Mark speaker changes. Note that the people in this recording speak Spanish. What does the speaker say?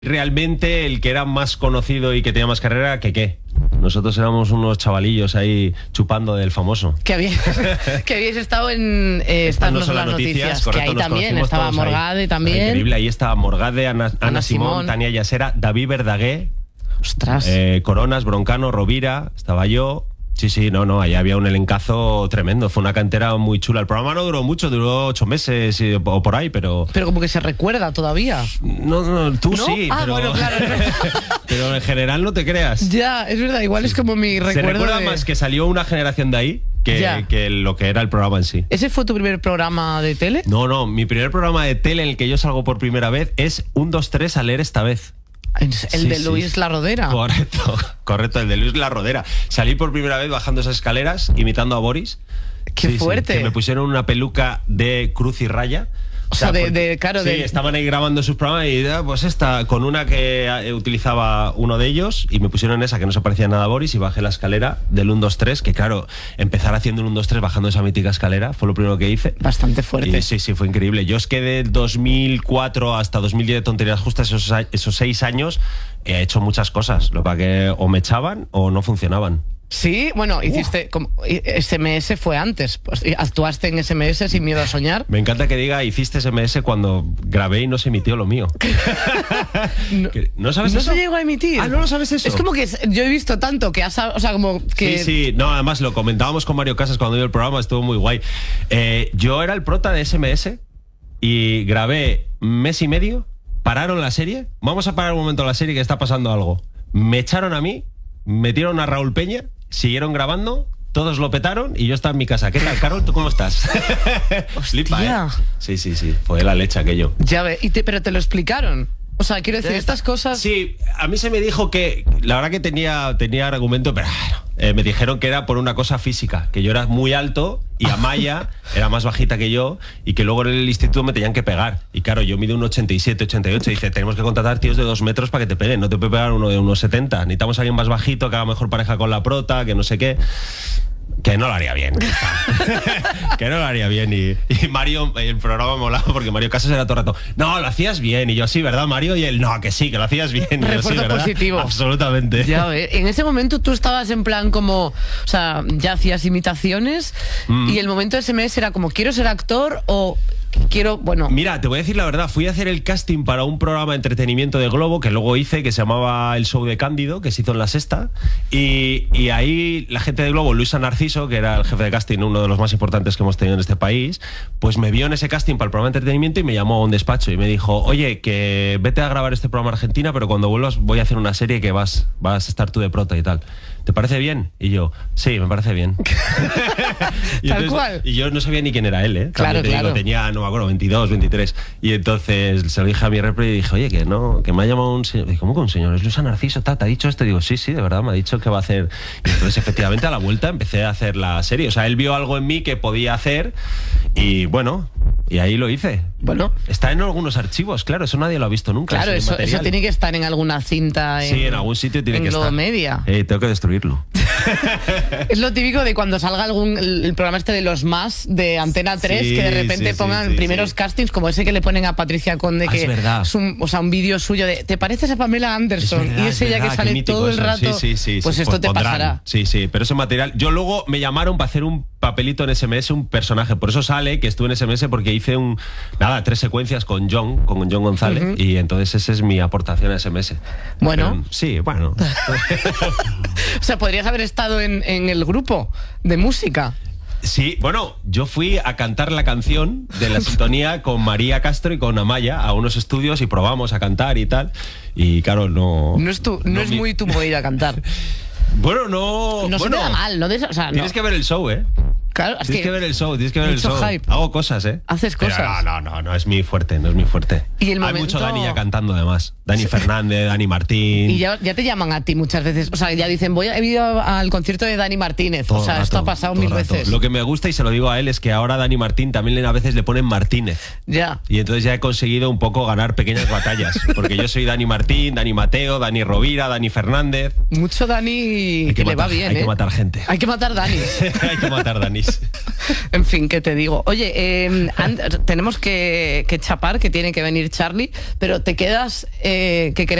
Speaker 1: Realmente el que era más conocido y que tenía más carrera, ¿qué? Nosotros éramos unos chavalillos ahí chupando del famoso.
Speaker 2: Que habíais estado en Estas no son las noticias,
Speaker 1: correcto,
Speaker 2: que ahí también estaba Morgade también.
Speaker 1: Increíble, ahí estaba Morgade, Ana Simón, Tania Yasera, David Verdaguer.
Speaker 2: Ostras.
Speaker 1: Coronas, Broncano, Rovira, estaba yo. Sí, no, ahí había un elencazo tremendo. Fue una cantera muy chula. El programa no duró mucho, duró 8 meses o por ahí, pero...
Speaker 2: Pero como que se recuerda todavía.
Speaker 1: No, tú
Speaker 2: ¿no?
Speaker 1: sí, pero...
Speaker 2: Bueno, claro.
Speaker 1: Pero en general no te creas.
Speaker 2: Ya, es verdad, igual es como mi recuerdo.
Speaker 1: Se recuerda más que salió una generación de ahí que lo que era el programa en sí.
Speaker 2: ¿Ese fue tu primer programa de tele?
Speaker 1: No, mi primer programa de tele en el que yo salgo por primera vez es 1, 2, 3 a leer esta vez.
Speaker 2: El de Luis La Rodera.
Speaker 1: Correcto, el de Luis La Rodera. Salí por primera vez bajando esas escaleras, imitando a Boris.
Speaker 2: ¡Qué fuerte!
Speaker 1: Que me pusieron una peluca de cruz y raya.
Speaker 2: O sea,
Speaker 1: estaban ahí grabando sus programas y pues esta, con una que utilizaba uno de ellos, y me pusieron esa que no se parecía nada a Boris, y bajé la escalera del 1, 2, 3, que claro, empezar haciendo el 1, 2, 3 bajando esa mítica escalera fue lo primero que hice.
Speaker 2: Bastante fuerte.
Speaker 1: Y sí, fue increíble. Yo es que de 2004 hasta 2010 de Tonterías Justas, esos 6 años, he hecho muchas cosas. Lo para que o me echaban o no funcionaban.
Speaker 2: Sí, bueno, hiciste SMS fue antes, pues, actuaste en SMS sin miedo a soñar.
Speaker 1: Me encanta que diga hiciste SMS cuando grabé y no se emitió lo mío. ¿No sabes eso?
Speaker 2: No se llegó a emitir.
Speaker 1: Ah, ¿no lo sabes eso?
Speaker 2: Es como que yo he visto tanto que como que...
Speaker 1: Sí, no, además lo comentábamos con Mario Casas cuando dio el programa, estuvo muy guay. Yo era el prota de SMS y grabé 1 mes y medio, pararon la serie, vamos a parar un momento la serie que está pasando algo. Me echaron a mí, metieron a Raúl Peña, siguieron grabando, todos lo petaron y yo estaba en mi casa. ¿Qué tal, Carol? ¿Tú cómo estás?
Speaker 2: Hostia.
Speaker 1: Sí, fue la leche aquello.
Speaker 2: Ya ve, pero te lo explicaron. O sea, quiero decir, estas cosas...
Speaker 1: Sí, a mí se me dijo que... La verdad que tenía argumento, pero me dijeron que era por una cosa física, que yo era muy alto y Amaya era más bajita que yo, y que luego en el instituto me tenían que pegar. Y claro, yo mido 1,87, 88, y dice, tenemos que contratar tíos de 2 metros para que te peguen, no te puede pegar uno de 1,70. Necesitamos a alguien más bajito, que haga mejor pareja con la prota, que no sé qué... Que no lo haría bien. Que no lo haría bien. Y Mario, el programa molaba porque Mario Casas era todo el rato, no, lo hacías bien. Y yo, sí, ¿verdad, Mario? Y él, no, que sí, que lo hacías bien.
Speaker 2: Refuerzo positivo.
Speaker 1: Absolutamente.
Speaker 2: Ya ves. En ese momento tú estabas en plan como, o sea, ya hacías imitaciones y el momento de SMS era como, ¿quiero ser actor o quiero, bueno...
Speaker 1: Mira, te voy a decir la verdad, fui a hacer el casting para un programa de entretenimiento de Globo que luego hice, que se llamaba El Show de Cándido, que se hizo en La Sexta, y ahí la gente de Globo, Luisa Narciso, que era el jefe de casting, uno de los más importantes que hemos tenido en este país, pues me vio en ese casting para el programa de entretenimiento y me llamó a un despacho y me dijo, oye, que vete a grabar este programa a Argentina, pero cuando vuelvas voy a hacer una serie que vas a estar tú de prota y tal. ¿Te parece bien? Y yo, sí, me parece bien.
Speaker 2: Tal cual.
Speaker 1: Y yo no sabía ni quién era él, ¿eh?
Speaker 2: Claro.
Speaker 1: Tenía, no me acuerdo, 22, 23. Y entonces se lo dije a mi repre y dije, oye, que no, que me ha llamado un señor. Y ¿cómo que un señor? Es Luisa Narciso, ¿te ha dicho esto? Y digo, sí, de verdad, me ha dicho que va a hacer. Y entonces, efectivamente, a la vuelta empecé a hacer la serie. O sea, él vio algo en mí que podía hacer y bueno, y ahí lo hice.
Speaker 2: Bueno.
Speaker 1: Está en algunos archivos, claro, eso nadie lo ha visto nunca.
Speaker 2: Claro, eso tiene que estar en alguna cinta.
Speaker 1: Sí, en algún sitio tiene que estar.
Speaker 2: En Globomedia.
Speaker 1: Tengo que destruirlo.
Speaker 2: Es lo típico de cuando salga el programa este de los más de Antena 3, que de repente pongan primeros castings como ese que le ponen a Patricia Conde, que es un vídeo suyo de ¿te pareces a Pamela Anderson? Y ese ya que sale todo el rato. Pues esto te pasará.
Speaker 1: Sí, pero ese material. Yo luego me llamaron para hacer un papelito en SMS, un personaje. Por eso sale que estuve en SMS, porque hice 3 secuencias con John González, y entonces esa es mi aportación a SMS.
Speaker 2: Bueno.
Speaker 1: Pero, sí, bueno.
Speaker 2: O sea, podrías haber estado en el grupo de música.
Speaker 1: Sí, bueno, yo fui a cantar la canción de la sintonía con María Castro y con Amaya a unos estudios y probamos a cantar y tal. Y claro, no
Speaker 2: es muy tu movida cantar.
Speaker 1: Bueno, no.
Speaker 2: No se te da mal, ¿no?
Speaker 1: Tienes que ver el show, ¿eh?
Speaker 2: Claro,
Speaker 1: tienes que ver el show,
Speaker 2: hype.
Speaker 1: Hago cosas, ¿eh?
Speaker 2: Haces cosas.
Speaker 1: Pero no es mi fuerte,
Speaker 2: Y
Speaker 1: Hay mucho Dani ya cantando, además. Dani Fernández, Dani Martín.
Speaker 2: Y ya te llaman a ti muchas veces. O sea, ya dicen, he ido al concierto de Dani Martínez.
Speaker 1: Todo
Speaker 2: o sea,
Speaker 1: rato,
Speaker 2: esto ha pasado 1000 veces.
Speaker 1: Lo que me gusta, y se lo digo a él, es que ahora Dani Martín también a veces le ponen Martínez.
Speaker 2: Ya.
Speaker 1: Y entonces ya he conseguido un poco ganar pequeñas batallas. Porque yo soy Dani Martín, Dani Mateo, Dani Rovira, Dani Fernández.
Speaker 2: Mucho Dani que le va bien,
Speaker 1: Hay que matar gente.
Speaker 2: Hay que matar Dani.
Speaker 1: Hay que matar Dani. país.
Speaker 2: En fin, ¿qué te digo? Oye, tenemos que chapar, que tiene que venir Charlie, pero te quedas... que